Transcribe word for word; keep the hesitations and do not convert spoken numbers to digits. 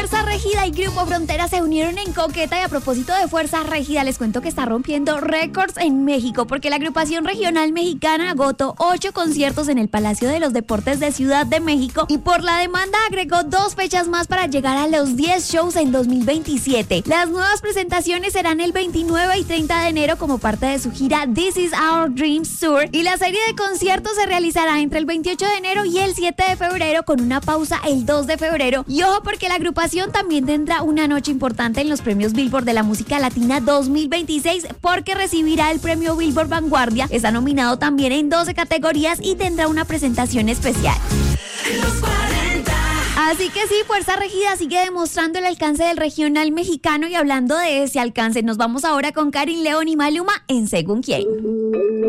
Fuerza Régida y Grupo Frontera se unieron en Coqueta y a propósito de Fuerza Régida les cuento que está rompiendo récords en México porque la agrupación regional mexicana agotó ocho conciertos en el Palacio de los Deportes de Ciudad de México y por la demanda agregó dos fechas más para llegar a los diez shows en dos mil veintisiete. Las nuevas presentaciones serán el veintinueve y treinta de enero como parte de su gira This Is Our Dreams Tour y la serie de conciertos se realizará entre el veintiocho de enero y el siete de febrero con una pausa el dos de febrero. Y ojo porque la agrupación también tendrá una noche importante en los premios Billboard de la música latina dos mil veintiséis porque recibirá el premio Billboard Vanguardia. Está nominado también en doce categorías y tendrá una presentación especial. Así que sí, Fuerza Régida sigue demostrando el alcance del regional mexicano y hablando de ese alcance, nos vamos ahora con Karin León y Maluma en Según Quién.